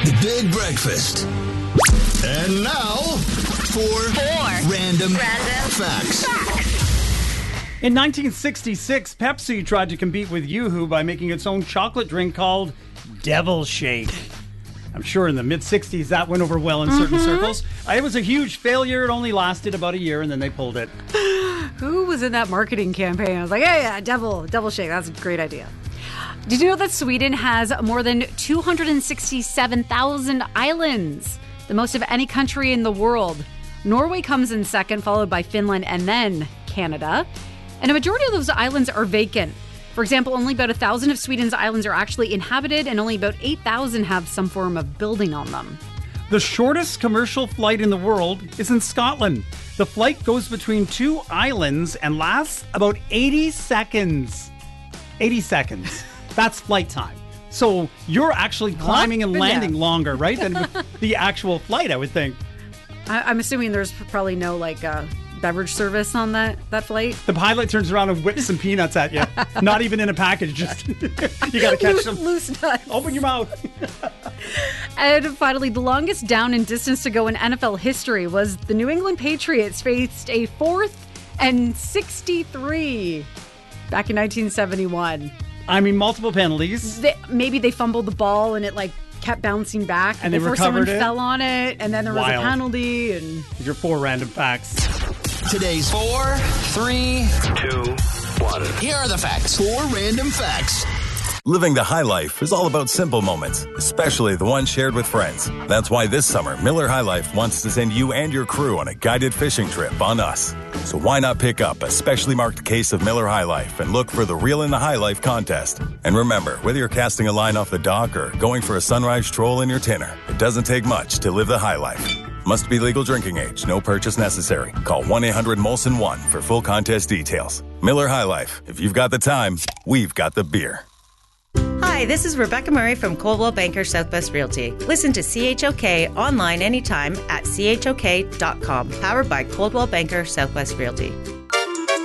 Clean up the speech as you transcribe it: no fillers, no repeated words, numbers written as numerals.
The Big Breakfast. And now, four random facts. In 1966, Pepsi tried to compete with Yoo-Hoo by making its own chocolate drink called Devil Shake. I'm sure in the mid-60s that went over well in certain circles. It was a huge failure. It only lasted about a year and then they pulled it. Who was in that marketing campaign? I was like, yeah, Devil Shake. That's a great idea. Did you know that Sweden has more than 267,000 islands? The most of any country in the world. Norway comes in second, followed by Finland and then Canada. And a majority of those islands are vacant. For example, only about 1,000 of Sweden's islands are actually inhabited, and only about 8,000 have some form of building on them. The shortest commercial flight in the world is in Scotland. The flight goes between two islands and lasts about 80 seconds. 80 seconds. That's flight time. So you're actually climbing and landing longer, right, than the actual flight, I would think. I'm assuming there's probably no, beverage service on that flight. The pilot turns around and whips some peanuts at you. Not even in a package, just you got to catch them. Loose nuts. Open your mouth. And finally, the longest down and distance to go in NFL history was the New England Patriots faced a 4th and 63 back in 1971. I mean, multiple penalties. Maybe they fumbled the ball and it kept bouncing back and before someone it. fell on it, and then there was a penalty. And your 4 random facts. Today's 4, 3, 2, 1. Here are the facts. 4 random facts. Living the high life is all about simple moments, especially the ones shared with friends. That's why this summer, Miller High Life wants to send you and your crew on a guided fishing trip on us. So why not pick up a specially marked case of Miller High Life and look for the Reel in the High Life contest. And remember, whether you're casting a line off the dock or going for a sunrise stroll in your tinner, it doesn't take much to live the high life. Must be legal drinking age. No purchase necessary. Call 1-800-MOLSON-1 for full contest details. Miller High Life. If you've got the time, we've got the beer. Hi, this is Rebecca Murray from Coldwell Banker Southwest Realty. Listen to CHOK online anytime at chok.com. Powered by Coldwell Banker Southwest Realty.